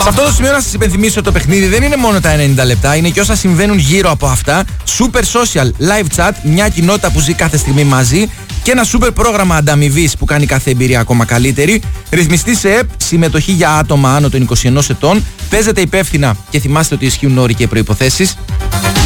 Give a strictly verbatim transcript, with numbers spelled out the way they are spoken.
Σε αυτό το σημείο να σας υπενθυμίσω το παιχνίδι δεν είναι μόνο τα ενενήντα λεπτά, είναι και όσα συμβαίνουν γύρω από αυτά. Super social, live chat, μια κοινότητα που ζει κάθε στιγμή μαζί και ένα super πρόγραμμα ανταμοιβής που κάνει κάθε εμπειρία ακόμα καλύτερη. Ρυθμιστή σε ΕΠ, συμμετοχή για άτομα άνω των είκοσι ενός ετών. Παίζετε υπεύθυνα και θυμάστε ότι ισχύουν όροι και προϋποθέσεις.